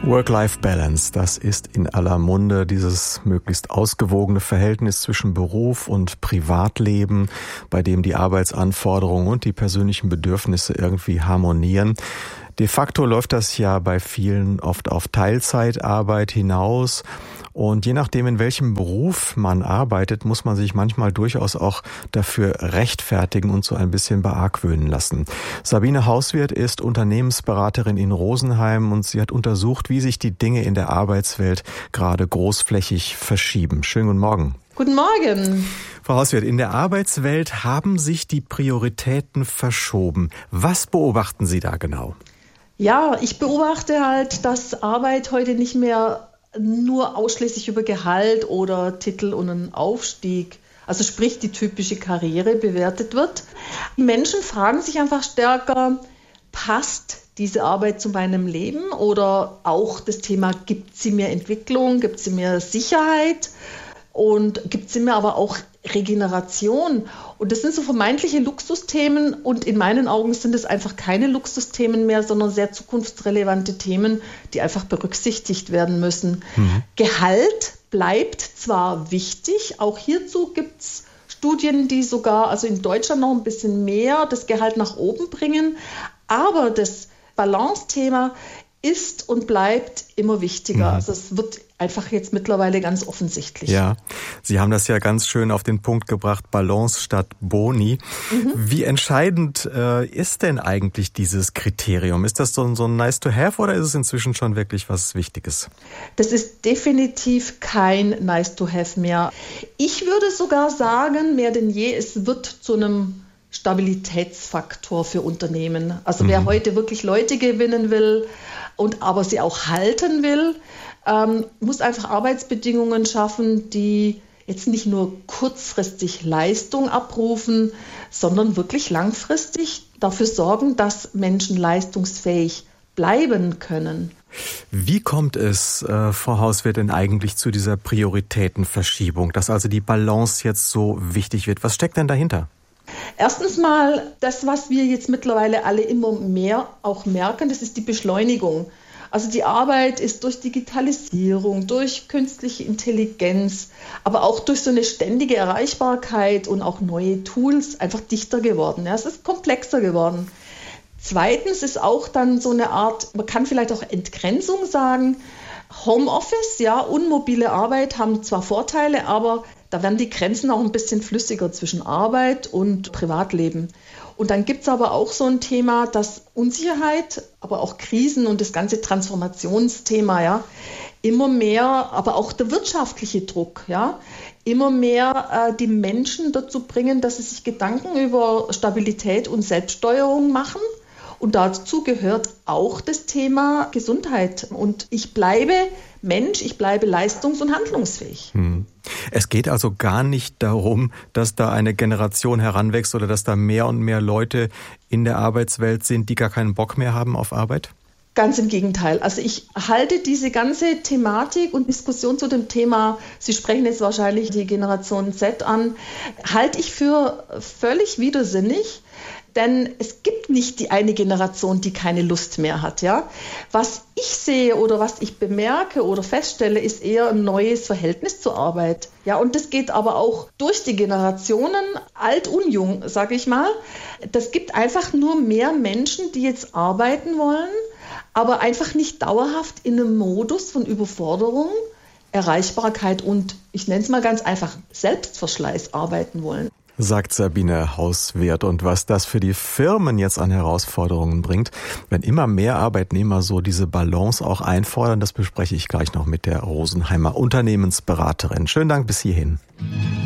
Work-Life-Balance, das ist in aller Munde, dieses möglichst ausgewogene Verhältnis zwischen Beruf und Privatleben, bei dem die Arbeitsanforderungen und die persönlichen Bedürfnisse irgendwie harmonieren. De facto läuft das ja bei vielen oft auf Teilzeitarbeit hinaus. Und je nachdem, in welchem Beruf man arbeitet, muss man sich manchmal durchaus auch dafür rechtfertigen und so ein bisschen beargwöhnen lassen. Sabine Hauswirth ist Unternehmensberaterin in Rosenheim und sie hat untersucht, wie sich die Dinge in der Arbeitswelt gerade großflächig verschieben. Schönen guten Morgen. Guten Morgen. Frau Hauswirth, in der Arbeitswelt haben sich die Prioritäten verschoben. Was beobachten Sie da genau? Ja, ich beobachte halt, dass Arbeit heute nicht mehr nur ausschließlich über Gehalt oder Titel und einen Aufstieg, also sprich die typische Karriere, bewertet wird. Die Menschen fragen sich einfach stärker, passt diese Arbeit zu meinem Leben oder auch das Thema, gibt sie mir Entwicklung, gibt sie mir Sicherheit und gibt sie mir aber auch Regeneration. Und das sind so vermeintliche Luxusthemen und in meinen Augen sind es einfach keine Luxusthemen mehr, sondern sehr zukunftsrelevante Themen, die einfach berücksichtigt werden müssen. Gehalt bleibt zwar wichtig, auch hierzu gibt es Studien, die sogar, also in Deutschland noch ein bisschen mehr das Gehalt nach oben bringen, aber das Balance-Thema ist und bleibt immer wichtiger. Also es wird einfach jetzt mittlerweile ganz offensichtlich. Ja, Sie haben das ja ganz schön auf den Punkt gebracht, Balance statt Boni. Wie entscheidend ist denn eigentlich dieses Kriterium? Ist das so ein nice to have oder ist es inzwischen schon wirklich was Wichtiges? Das ist definitiv kein nice to have mehr. Ich würde sogar sagen, mehr denn je, es wird zu einem Stabilitätsfaktor für Unternehmen. Also wer heute wirklich Leute gewinnen will und aber sie auch halten will, muss einfach Arbeitsbedingungen schaffen, die jetzt nicht nur kurzfristig Leistung abrufen, sondern wirklich langfristig dafür sorgen, dass Menschen leistungsfähig bleiben können. Wie kommt es, Frau Hauswirth, denn eigentlich zu dieser Prioritätenverschiebung, dass also die Balance jetzt so wichtig wird? Was steckt denn dahinter? Erstens mal, das, was wir jetzt mittlerweile alle immer mehr auch merken, das ist die Beschleunigung. Also die Arbeit ist durch Digitalisierung, durch künstliche Intelligenz, aber auch durch so eine ständige Erreichbarkeit und auch neue Tools einfach dichter geworden. Ja, es ist komplexer geworden. Zweitens ist auch dann so eine Art, man kann vielleicht auch Entgrenzung sagen, Homeoffice, ja, unmobile Arbeit haben zwar Vorteile, aber da werden die Grenzen auch ein bisschen flüssiger zwischen Arbeit und Privatleben. Und dann gibt es aber auch so ein Thema, dass Unsicherheit, aber auch Krisen und das ganze Transformationsthema, ja, immer mehr, aber auch der wirtschaftliche Druck, ja, immer mehr die Menschen dazu bringen, dass sie sich Gedanken über Stabilität und Selbststeuerung machen. Und dazu gehört auch das Thema Gesundheit. Und ich bleibe Mensch, ich bleibe leistungs- und handlungsfähig. Es geht also gar nicht darum, dass da eine Generation heranwächst oder dass da mehr und mehr Leute in der Arbeitswelt sind, die gar keinen Bock mehr haben auf Arbeit? Ganz im Gegenteil. Also ich halte diese ganze Thematik und Diskussion zu dem Thema, Sie sprechen jetzt wahrscheinlich die Generation Z an, halte ich für völlig widersinnig. Denn es gibt nicht die eine Generation, die keine Lust mehr hat. Ja? Was ich sehe oder was ich bemerke oder feststelle, ist eher ein neues Verhältnis zur Arbeit. Ja, und das geht aber auch durch die Generationen, alt und jung, sage ich mal. Das gibt einfach nur mehr Menschen, die jetzt arbeiten wollen, aber einfach nicht dauerhaft in einem Modus von Überforderung, Erreichbarkeit und, ich nenne es mal ganz einfach, Selbstverschleiß arbeiten wollen. Sagt Sabine Hauswirth. Und was das für die Firmen jetzt an Herausforderungen bringt, wenn immer mehr Arbeitnehmer so diese Balance auch einfordern, das bespreche ich gleich noch mit der Rosenheimer Unternehmensberaterin. Schönen Dank bis hierhin.